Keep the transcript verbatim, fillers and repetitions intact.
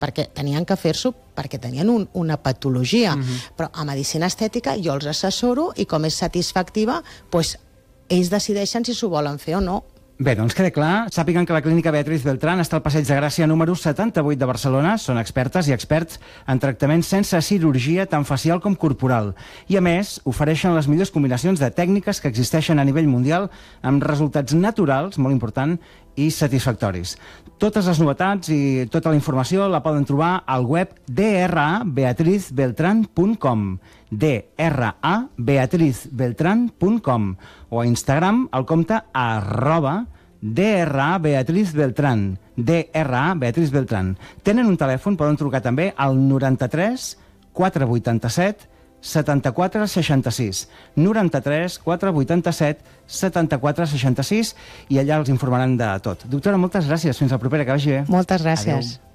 perquè tenien que fer-s'ho perquè tenien un, una patologia. Mhm. Però a medicina estètica jo els assessoro i com és satisfactiva, doncs ells decideixen si s'ho volen fer o no. Bé, doncs queda clar. Sàpiguen que la clínica Beatriz Beltrán està al Passeig de Gràcia número setanta-vuit de Barcelona. Són expertes i experts en tractaments sense cirurgia tant facial com corporal. I, a més, ofereixen les millors combinacions de tècniques que existeixen a nivell mundial amb resultats naturals, molt important, i satisfactoris. Totes les novetats i tota la informació la poden trobar al web d r a beatriz beltran punt com d r a beatriz beltran punt com o a Instagram al compte arroba dra Beatriz Beltrán, dra Beatriz Beltrán. Tenen un telèfon, poden trucar també al noranta-tres quatre vuitanta-set setanta-quatre seixanta-sis, noranta-tres quatre vuitanta-set setanta-quatre seixanta-sis, i allà els informaran de tot. Doctora, moltes gràcies. Fins la propera, que vagi bé. Moltes gràcies. Adéu.